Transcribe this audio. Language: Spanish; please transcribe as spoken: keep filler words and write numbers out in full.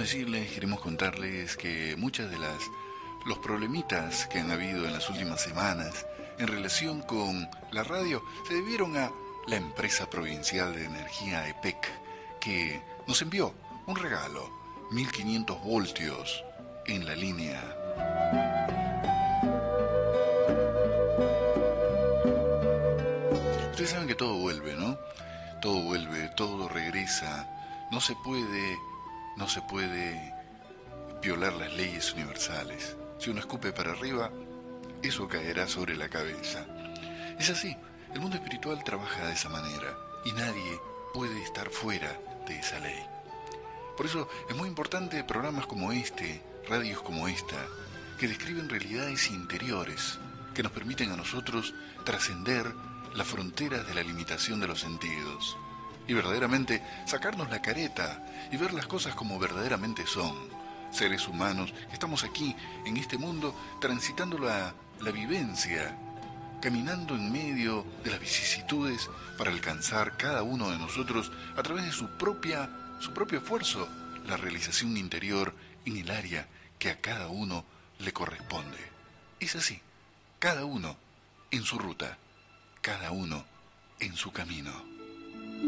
decirles, queremos contarles que muchas de las los problemitas que han habido en las últimas semanas en relación con la radio se debieron a la empresa provincial de energía E P E C, que nos envió un regalo, mil quinientos voltios en la línea. Ustedes saben que todo vuelve, ¿no? Todo vuelve, todo regresa. No se puede, no se puede violar las leyes universales. Si uno escupe para arriba, eso caerá sobre la cabeza. Es así, el mundo espiritual trabaja de esa manera y nadie puede estar fuera de esa ley. Por eso es muy importante programas como este, radios como esta, que describen realidades interiores que nos permiten a nosotros trascender las fronteras de la limitación de los sentidos y verdaderamente sacarnos la careta y ver las cosas como verdaderamente son. Seres humanos que estamos aquí en este mundo transitando la, la vivencia, caminando en medio de las vicisitudes para alcanzar cada uno de nosotros a través de su propia, su propio esfuerzo, la realización interior en el área que a cada uno le corresponde. Es así, cada uno en su ruta, cada uno en su camino.